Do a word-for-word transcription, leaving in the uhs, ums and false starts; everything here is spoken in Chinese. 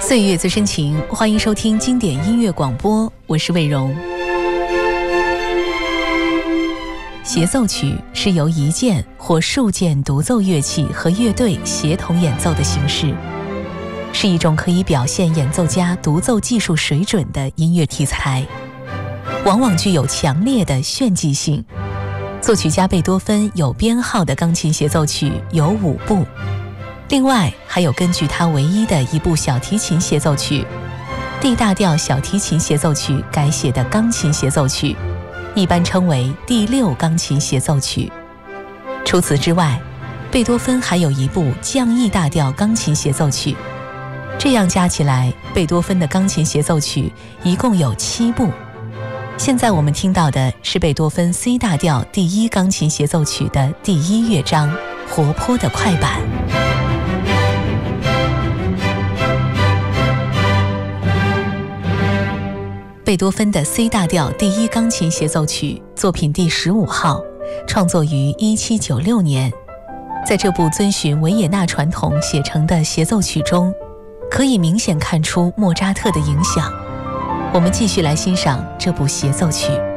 岁月最深情，欢迎收听经典音乐广播，我是魏荣。协奏曲是由一件或数件独奏乐器和乐队协同演奏的形式，是一种可以表现演奏家独奏技术水准的音乐题材，往往具有强烈的炫技性。作曲家贝多芬有编号的钢琴协奏曲有五部，另外还有根据他唯一的一部小提琴协奏曲 D 大调小提琴协奏曲改写的钢琴协奏曲，一般称为第六钢琴协奏曲。除此之外，贝多芬还有一部降 E 大调钢琴协奏曲，这样加起来，贝多芬的钢琴协奏曲一共有七部。现在我们听到的是贝多芬 C 大调第一钢琴协奏曲的第一乐章，活泼的快板。贝多芬的 C 大调第一钢琴协奏曲作品第十五号，创作于一七九六年。在这部遵循维也纳传统写成的协奏曲中，可以明显看出莫扎特的影响。我们继续来欣赏这部协奏曲。